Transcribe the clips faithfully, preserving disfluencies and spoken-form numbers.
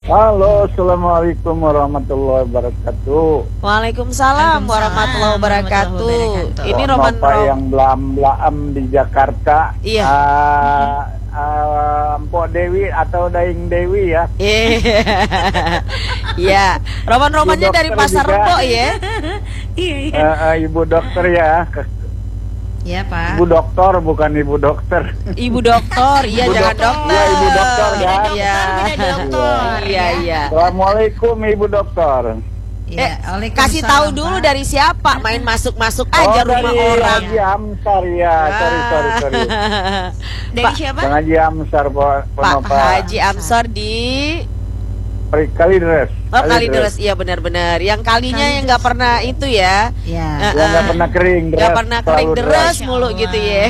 Halo, assalamualaikum warahmatullahi wabarakatuh. Waalaikumsalam warahmatullahi wabarakatuh. Ini Roman Nova yang belam-belam di Jakarta. Iya. Uh, uh, Mpok Dewi atau Daing Dewi ya. Iya. Roman-romannya dari Pasar Rebo ya. Iya, iya. Uh, uh, Ibu dokter ya. Iya, Pak. Ibu dokter bukan ibu dokter. Ibu dokter, iya Ibu jangan dokter. dokter. Iya, ibu dokter ya. Iya. Beda dokter. Iya, iya. Assalamualaikum Ibu dokter. Eh, kasih tahu dulu dari siapa, main masuk-masuk aja oh, rumah dari orang. Haji Amsar ya. Sorry, sorry, sorry. Dari siapa? Bang Haji Amsar, Pak Pak Haji Amsar di Kalideres. Oh, Kalideres, iya benar-benar. Yang kalinya yang nggak pernah itu ya. Iya. Uh, Yang nggak pernah kering. Nggak pernah kering deres mulu gitu ya.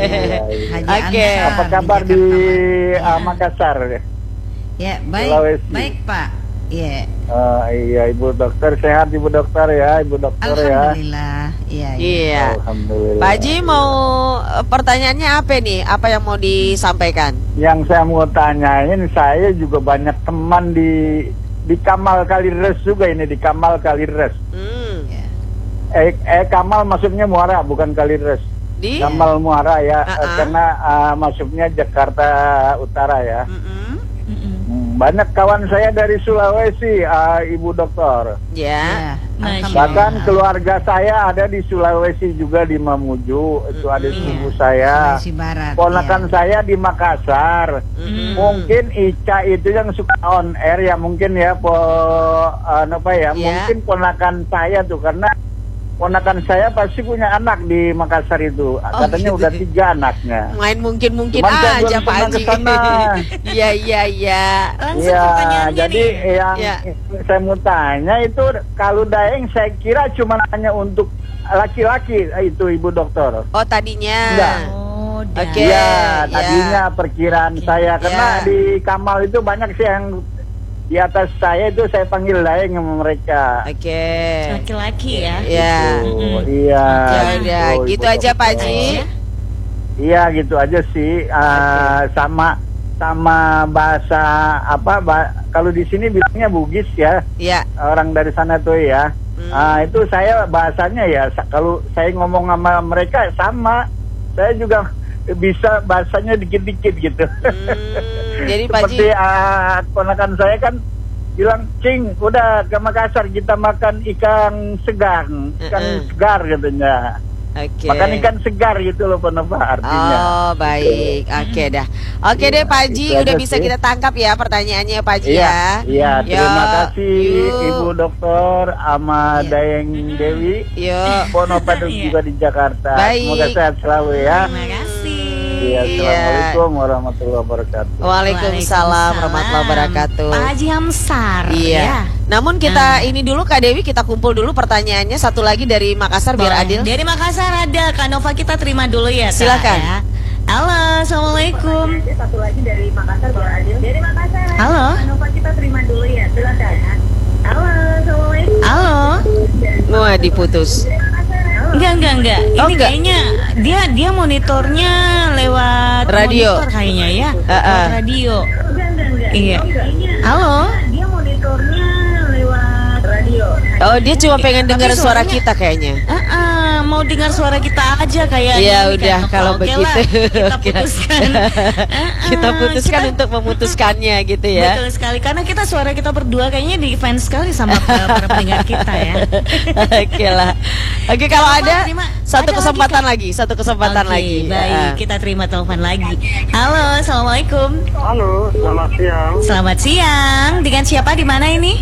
Oke. Apa kabar di uh, Makassar? Ya, baik. Sulawesi. Baik, Pak. Iya. Uh, iya, Ibu dokter sehat, Ibu dokter ya, Ibu dokter ya. Alhamdulillah. Iya. Iya. Alhamdulillah. Pak Haji mau pertanyaannya apa nih? Apa yang mau disampaikan? Yang saya mau tanyain, saya juga banyak teman di di Kamal Kalideres juga ini di Kamal Kalideres. Hmm. Eh, eh Kamal maksudnya Muara bukan Kalideres. Di Kamal Muara ya, Uh-uh. eh, karena uh, masuknya Jakarta Utara ya. Mm-mm. Hmm, banyak kawan saya dari Sulawesi, uh, Ibu dokter. Ya. Bahkan keluarga saya ada di Sulawesi juga di Mamuju, itu ada Mm-hmm. ibu saya. Sulawesi Barat. Ponakan iya. saya di Makassar. Mm-hmm. Mungkin Ica itu yang suka on air ya mungkin ya po uh, apa ya? Ya. Mungkin ponakan saya tuh karena ponakan saya pasti punya anak di Makassar itu. Katanya gitu. udah tiga anaknya. Main mungkin-mungkin Cuman saya aja belum Pak pernah Haji. kesana. Iya, iya, iya. Langsung Iya, pertanyaannya jadi nih. yang Ya. saya mau tanya itu kalau Daeng saya kira cuma hanya untuk laki-laki itu Ibu dokter. Oh, tadinya. Enggak. Oh, Oke. okay. Iya, ya. tadinya perkiraan saya karena Ya. di Kamal itu banyak sih yang di atas saya itu saya panggil Daeng sama mereka. Oke. Laki-laki ya. Ya. Mm-mm. Iya. Ya udah, Ibu gitu dokter. aja Pak Haji. Iya, gitu aja sih. Uh, sama sama bahasa apa? Ba- kalau di sini bilangnya Bugis ya. Ya. Orang dari sana tuh ya. Hmm. Ah, itu saya bahasanya ya sa- kalau saya ngomong sama mereka sama. Saya juga bisa bahasanya dikit-dikit gitu. Hmm, jadi Pak Seperti Haji. uh, ponakan saya kan bilang, "Cing, udah ke Makassar kita makan ikan segar, ikan Uh-uh. segar," katanya. Oke. Makan ikan segar gitu loh Penova artinya. Oh, baik. Oke dah. Oke deh Pak Haji, Itu udah aja bisa sih. kita tangkap ya pertanyaannya Pak Haji Iya, ya. iya. Terima Yo, kasih yuk. Ibu Dokter sama Iya. Daeng Dewi. Yuk. Ponova Iya. juga di Jakarta. Baik. Semoga sehat selalu ya. Terima kasih. Iya, Assalamualaikum warahmatullahi wabarakatuh. Waalaikumsalam warahmatullahi wabarakatuh. Pak Haji Amsar. Iya. Ya. Namun kita ini dulu Kak Dewi, kita kumpul dulu pertanyaannya satu lagi dari Makassar biar Boleh. adil. Dari Makassar ada Kak Nova, kita terima dulu ya. Kak, Silakan. ya. Halo, assalamualaikum. Satu lagi dari Makassar biar adil. Dari Makassar. Halo. Nova kita terima dulu ya. Silakan. Halo, assalamualaikum. Halo. Wah, diputus. Dari Makassar. Halo. Enggak, enggak, enggak. Oh, Ini enggak. kayaknya dia dia monitornya lewat Radio. monitor kayaknya ya. Uh-uh. Lewat radio. Enggak, enggak, enggak. Iya. Enggak. Halo. Dia monitornya lewat radio. Oh, dia cuma pengen Tapi dengar suara suaranya- kita kayaknya. Ah, ah, mau dengar suara kita aja kayak Ya ini, udah, kan. kalau Oke begitu lah, kita putuskan. Ah, ah, Kita putuskan kita- untuk memutuskannya gitu ya. Betul sekali, karena kita suara kita berdua kayaknya di fans sekali sama uh, para pendengar kita ya. Oke lah. Oke, kalau Apa, ada terima- satu ada kesempatan lagi, lagi, satu kesempatan Oke, lagi. baik, Ah. kita terima telepon lagi. Halo, assalamualaikum. Halo, selamat siang. Selamat siang. Dengan siapa di mana ini?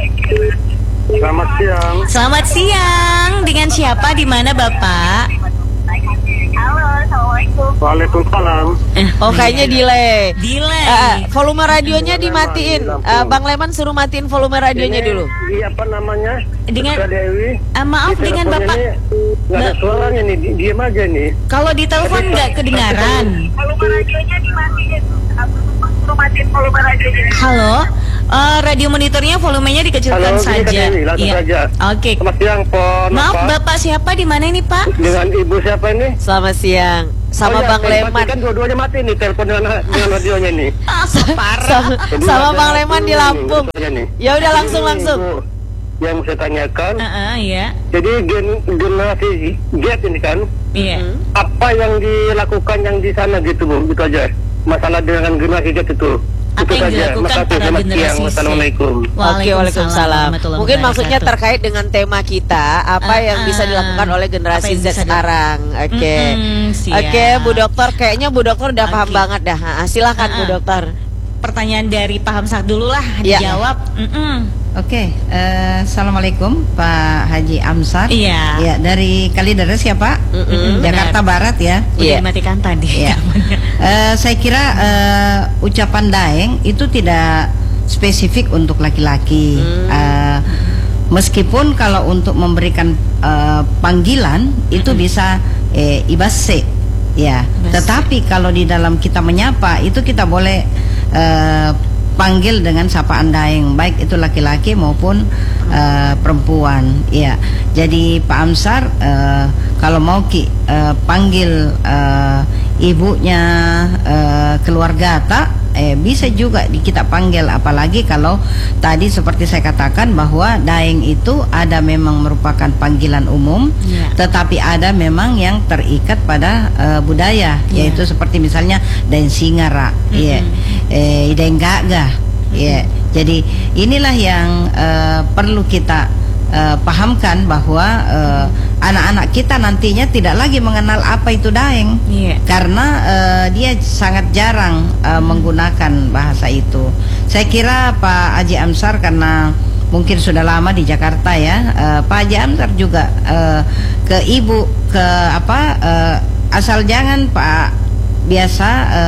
Selamat siang. Selamat siang. Dengan siapa di mana Bapak? Halo, assalamualaikum. Waalaikumsalam. Oh, kayaknya delay. Delay. Ah, volume radionya dimatiin. Ah, Bang Leman suruh matiin volume radionya dulu. Iya, apa namanya? Dengan Dewi. ah, maaf dengan Bapak. Nggak ada suaranya nih, di- diam aja nih. Kalau di telepon nggak kedengaran. Volume radionya dimatiin. Aku suruh matiin volume radionya. Halo, eh, radio monitornya volumenya dikecilkan Halo, ini Kak saja. Dewi, langsung Iya. saja. Oke. Selamat siang, Pon. Maaf, Apa? Bapak siapa di mana ini, Pak? Dengan ibu siapa ini? Selamat siang. sama Oh, iya, Bang saya Leman. matikan dua-duanya mati nih telepon dengan, dengan radionya nih. Parah. sama, Jadi sama ada Bang Leman di dulu nih, Lampung. menurut saya nih. Ya udah Jadi langsung ini, langsung. Bu, yang saya tanyakan, Heeh, iya. jadi gen, generasi Z ini kan, Iya. Hmm. apa yang dilakukan yang di sana gitu Bu, gitu aja. Masalah dengan generasi Z itu. Apa itu yang saja. dilakukan Makasih, pada selamat generasi siang. Z? Wassalamualaikum. Oke, waalaikumsalam. warahmatullahi Mungkin maksudnya wabarakatuh. terkait dengan tema kita, apa Ah, yang bisa ah. dilakukan oleh Apa generasi yang Z bisa di- sekarang? Oke, Mm-mm, siap. oke, Bu Dokter, kayaknya Bu Dokter udah paham Oke. banget dah. Ah, silakan Ah, Bu ah. Dokter. Pertanyaan dari Pak Hamzah dulu lah, Iya. dijawab. Mm-mm. Oke, eh, assalamualaikum Pak Haji Amsar. Iya. Ya, dari Kalideres ya Pak, Mm-mm, Jakarta Barat ya. Udah Iya. dimatikan tadi. Ya. Eh, saya kira eh, ucapan daeng itu tidak spesifik untuk laki-laki. Hmm. Eh, meskipun kalau untuk memberikan eh, panggilan itu bisa eh, ibase, ya. Ibase. Tetapi kalau di dalam kita menyapa itu kita boleh eh, panggil dengan sapaan daeng, baik itu laki-laki maupun uh, perempuan. Ya, jadi Pak Amsar uh, kalau mau ki uh, panggil uh, ibunya uh, keluarga tak, eh, bisa juga di, kita panggil. Apalagi kalau tadi seperti saya katakan bahwa daeng itu ada memang merupakan panggilan umum, Ya. tetapi ada memang yang terikat pada uh, budaya, Ya. yaitu seperti misalnya daeng singara, ya. Eh, daeng gagah, ya. Jadi inilah yang uh, perlu kita uh, pahamkan bahwa uh, anak-anak kita nantinya tidak lagi mengenal apa itu daeng, Iya. karena uh, dia sangat jarang uh, menggunakan bahasa itu. Saya kira Pak Haji Amsar karena mungkin sudah lama di Jakarta ya, uh, Pak Haji Amsar juga uh, ke ibu, ke apa, uh, asal jangan Pak biasa uh,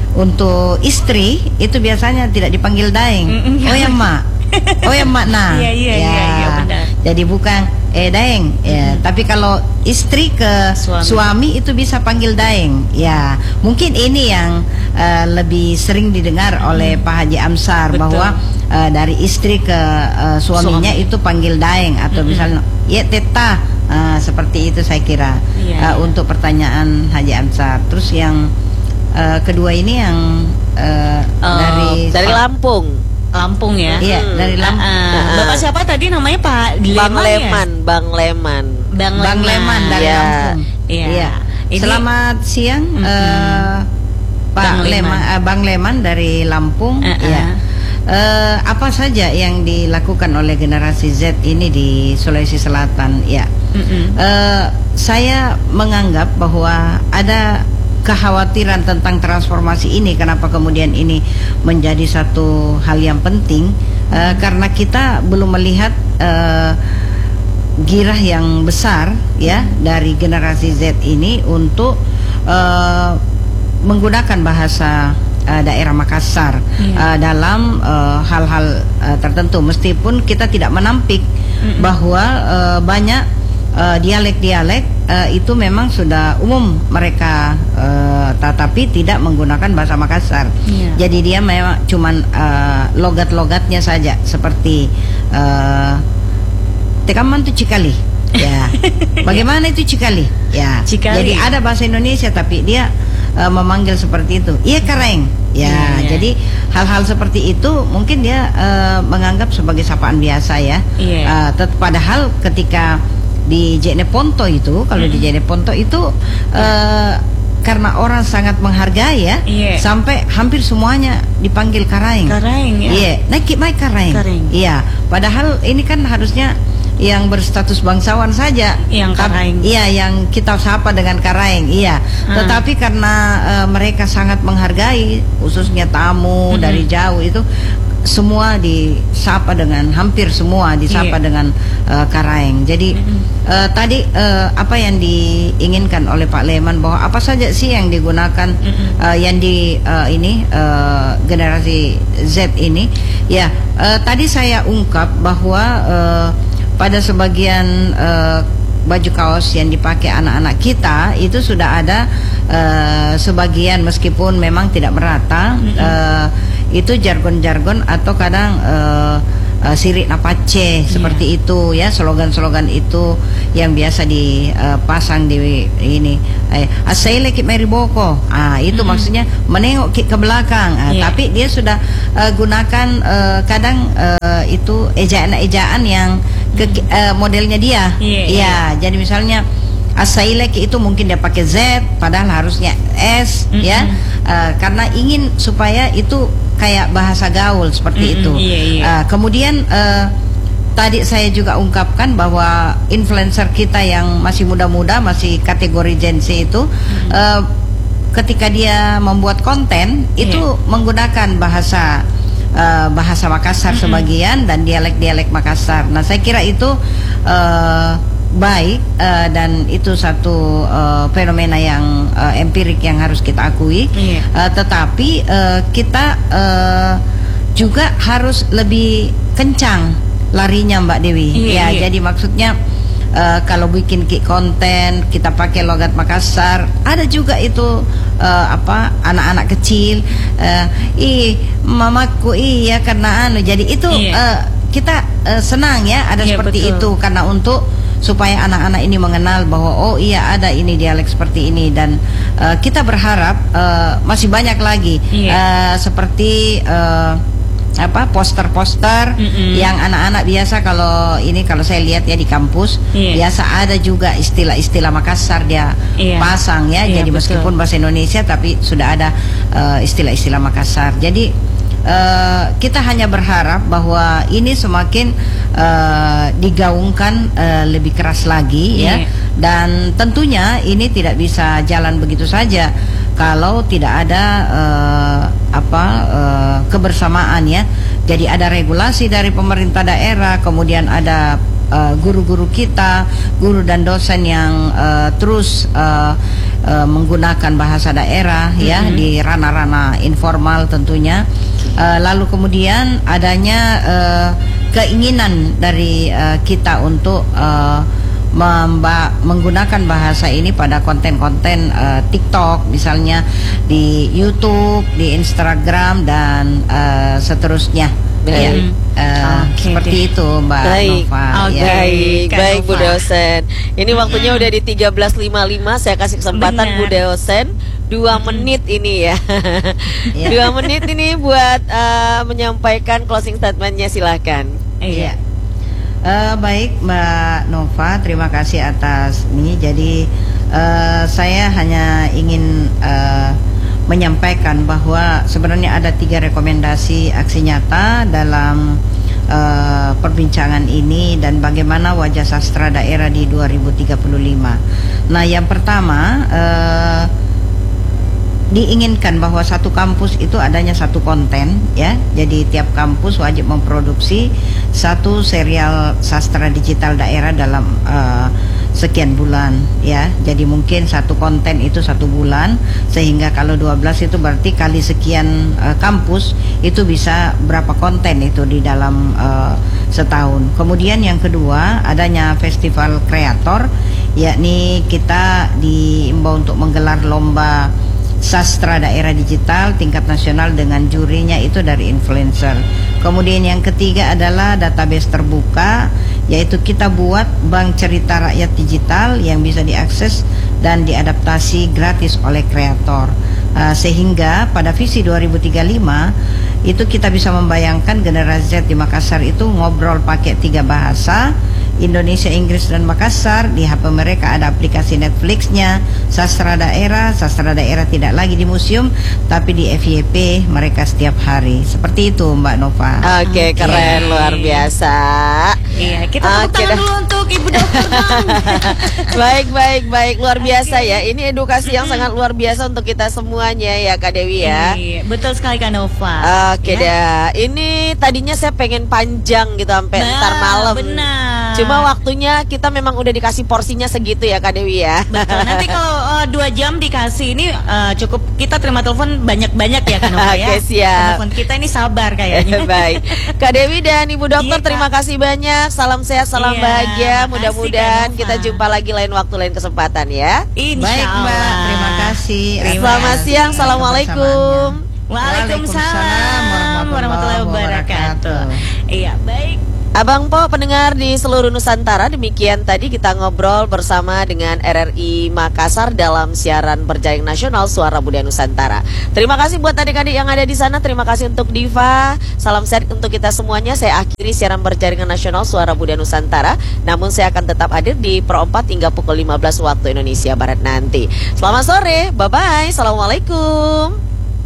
untuk istri itu biasanya tidak dipanggil daeng. Mm-mm. Oh ya mak, oh ya mak nah. Iya, iya, Ya. iya, iya, benar. Jadi bukan eh daeng, ya. Tapi kalau istri ke Suami. suami, itu bisa panggil daeng. Ya, mungkin ini yang uh, lebih sering didengar oleh Pak Haji Amsar. Betul. Bahwa uh, dari istri ke uh, suaminya Suami. itu panggil daeng atau Mm-mm. misalnya ya teta, uh, seperti itu saya kira. Iya, Uh, iya. Untuk pertanyaan Haji Amsar. Terus yang uh, kedua ini yang uh, Oh, dari Dari Lampung, Lampung ya. Iya, dari Lampung. Ah, ah. Bapak siapa tadi namanya Pak Bang Leman ya? Leman, Bang Leman. Bang, Bang Leman dari Iya. Lampung. Iya. Ini- Selamat siang, Mm-mm. eh, Pak Bang Leman. Leman, eh, Bang Leman dari Lampung. Uh-uh. Ya. Eh, apa saja yang dilakukan oleh generasi Z ini di Sulawesi Selatan? Ya, Mm-mm. Eh, saya menganggap bahwa ada kekhawatiran tentang transformasi ini. Kenapa kemudian ini menjadi satu hal yang penting? Eh, karena kita belum melihat eh, girah yang besar ya dari generasi Z ini untuk eh, menggunakan bahasa eh, daerah Makassar Iya. eh, dalam eh, hal-hal eh, tertentu, meskipun kita tidak menampik Mm-mm. bahwa eh, banyak eh, dialek-dialek eh, itu memang sudah umum mereka, eh, tetapi tidak menggunakan bahasa Makassar. Iya. Jadi dia memang cuman eh, logat-logatnya saja, seperti eh, tekaman itu cikali. Ya. Bagaimana itu cikali? Ya. Cikali. Jadi ada bahasa Indonesia tapi dia eh, memanggil seperti itu. Iya kareng. Ya, Iya, iya. jadi hal-hal seperti itu mungkin dia eh, menganggap sebagai sapaan biasa ya. Iya. Eh, tet- padahal ketika di Jeneponto itu, kalau di Jeneponto itu eh, karena orang sangat menghargai ya, Iya. sampai hampir semuanya dipanggil karaeng. Karaeng ya. Iya, naik mai karaeng. Karaeng. Iya, padahal ini kan harusnya yang berstatus bangsawan saja. Yang Tap- karaeng. Iya, yang kita sapa dengan karaeng. Iya. Hmm. Tetapi karena eh, mereka sangat menghargai, khususnya tamu Mhm. dari jauh itu, semua disapa dengan, hampir semua disapa Iya. dengan eh, karaeng. Jadi Mhm. eh, tadi eh, apa yang diinginkan oleh Pak Leman, bahwa apa saja sih yang digunakan Mhm. eh, yang di eh, ini eh, generasi Z ini, ya eh, tadi saya ungkap bahwa eh, pada sebagian eh, baju kaos yang dipakai anak-anak kita itu sudah ada eh, sebagian, meskipun memang tidak merata, Mm-mm. eh, itu jargon-jargon atau kadang eh, uh, sirik napace seperti itu ya, slogan-slogan itu yang biasa dipasang di ini eh, asaile ki meriboko, ah itu mm-hmm. maksudnya menengok ke belakang, ah, yeah. tapi dia sudah uh, gunakan uh, kadang uh, itu ejaan-ejaan yang ke, uh, modelnya dia, yeah, ya yeah. jadi misalnya asailek itu mungkin dia pakai Z padahal harusnya S, mm-hmm. ya uh, karena ingin supaya itu kayak bahasa gaul seperti mm-hmm. itu. Yeah, yeah. Uh, kemudian uh, tadi saya juga ungkapkan bahwa influencer kita yang masih muda-muda, masih kategori Gen Z itu, mm-hmm. uh, ketika dia membuat konten itu yeah. menggunakan bahasa uh, bahasa Makassar mm-hmm. sebagian dan dialek-dialek Makassar. Nah saya kira itu uh, baik uh, dan itu satu uh, fenomena yang uh, empirik yang harus kita akui, yeah. uh, tetapi uh, kita uh, juga harus lebih kencang larinya Mbak Dewi, yeah, ya yeah. jadi maksudnya uh, kalau bikin konten kita pakai logat Makassar, ada juga itu uh, apa anak-anak kecil, uh, ih mamaku iya karena anu, jadi itu yeah. uh, kita uh, senang ya ada yeah, seperti betul. Itu karena untuk supaya anak-anak ini mengenal bahwa oh iya ada ini dialek seperti ini, dan uh, kita berharap uh, masih banyak lagi yeah. uh, seperti uh, apa poster-poster mm-hmm. yang anak-anak biasa kalau ini kalau saya lihat ya di kampus yeah. biasa ada juga istilah-istilah Makassar dia yeah. pasang ya, yeah, jadi betul. Meskipun bahasa Indonesia tapi sudah ada uh, istilah-istilah Makassar. Jadi Uh, kita hanya berharap bahwa ini semakin uh, digaungkan uh, lebih keras lagi yeah. ya, dan tentunya ini tidak bisa jalan begitu saja kalau tidak ada uh, apa uh, kebersamaan ya. Jadi ada regulasi dari pemerintah daerah, kemudian ada uh, guru-guru kita, guru dan dosen yang uh, terus uh, uh, menggunakan bahasa daerah mm-hmm. ya di ranah-ranah informal tentunya. Uh, lalu kemudian adanya uh, keinginan dari uh, kita untuk uh, memba menggunakan bahasa ini pada konten-konten uh, TikTok misalnya, di YouTube, di Instagram dan uh, seterusnya. Ya, uh, okay, seperti okay. itu Mbak baik. Nova. Okay. Ya. Baik, baik Bu dosen. Ini waktunya udah di tiga belas lima puluh lima. Saya kasih kesempatan Benar. Bu dosen dua menit ini ya. ya. Dua menit ini buat uh, menyampaikan closing statementnya, silahkan. Iya. Uh, baik Mbak Nova, terima kasih atas ini. Jadi uh, saya hanya ingin uh, menyampaikan bahwa sebenarnya ada tiga rekomendasi aksi nyata dalam uh, perbincangan ini dan bagaimana wajah sastra daerah di dua ribu tiga puluh lima. Nah, yang pertama uh, diinginkan bahwa satu kampus itu adanya satu konten ya. Jadi tiap kampus wajib memproduksi satu serial sastra digital daerah dalam uh, sekian bulan ya. Jadi mungkin satu konten itu satu bulan, sehingga kalau dua belas itu berarti kali sekian uh, kampus itu bisa berapa konten itu di dalam uh, setahun. Kemudian yang kedua adanya festival kreator, yakni kita diimbau untuk menggelar lomba sastra daerah digital tingkat nasional dengan jurinya itu dari influencer. Kemudian yang ketiga adalah database terbuka, yaitu kita buat bank cerita rakyat digital yang bisa diakses dan diadaptasi gratis oleh kreator, uh, sehingga pada visi dua ribu tiga puluh lima itu kita bisa membayangkan generasi Z di Makassar itu ngobrol pakai tiga bahasa, Indonesia, Inggris, dan Makassar. Di H P mereka ada aplikasi Netflixnya, sastra daerah. Sastra daerah tidak lagi di museum, tapi di F Y P mereka setiap hari. Seperti itu Mbak Nova. Oke, okay, keren, okay. Luar biasa. Iya, kita tepuk okay, tangan dulu untuk Ibu Dokter. Baik, baik, baik, luar biasa okay. ya. Ini edukasi yang sangat luar biasa untuk kita semuanya ya Kak Dewi ya. Iya, betul sekali Kak Nova. Oke okay, ya. dah. Ini tadinya saya pengen panjang gitu sampai nah, ntar malam. Benar. Cuma waktunya kita memang udah dikasih porsinya segitu ya Kak Dewi ya. Betul. Nanti kalau uh, dua jam dikasih ini uh, cukup kita terima telepon banyak-banyak ya Kak Nova ya. Oke, siap. Telepon kita ini sabar kayaknya. Baik. Kak Dewi dan Ibu Dokter, iya, terima kasih banyak. Salam sehat, salam iya, bahagia. Mudah-mudahan kita jumpa lagi lain waktu, lain kesempatan ya. Insya Baik Mbak, Allah. terima kasih. Selamat siang. Assalamualaikum. Waalaikumsalam warahmatullahi wabarakatuh. Iya, baik. Abang Po, pendengar di seluruh Nusantara, demikian tadi kita ngobrol bersama dengan R R I Makassar dalam siaran berjaring nasional Suara Budaya Nusantara. Terima kasih buat adik-adik yang ada di sana, terima kasih untuk Diva. Salam sehat untuk kita semuanya. Saya akhiri siaran berjaringan nasional Suara Budaya Nusantara. Namun saya akan tetap hadir di Pro empat hingga pukul lima belas waktu Indonesia Barat nanti. Selamat sore, bye-bye, assalamualaikum.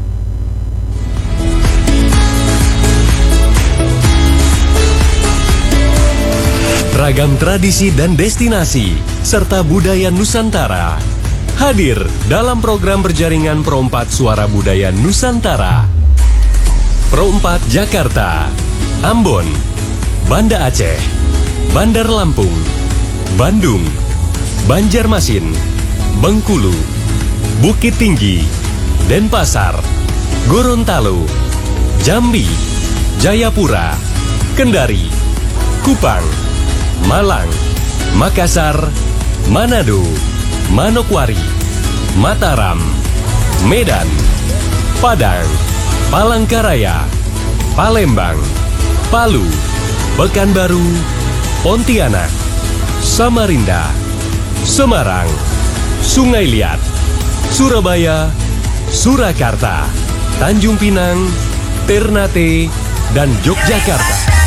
Ragam tradisi dan destinasi, serta budaya Nusantara hadir dalam program berjaringan Pro empat Suara Budaya Nusantara. Pro empat Jakarta, Ambon, Banda Aceh, Bandar Lampung, Bandung, Banjarmasin, Bengkulu, Bukit Tinggi, Denpasar, Gorontalo, Jambi, Jayapura, Kendari, Kupang, Malang, Makassar, Manado, Manokwari, Mataram, Medan, Padang, Palangkaraya, Palembang, Palu, Pekanbaru, Pontianak, Samarinda, Semarang, Sungai Liat, Surabaya, Surakarta, Tanjung Pinang, Ternate, dan Yogyakarta.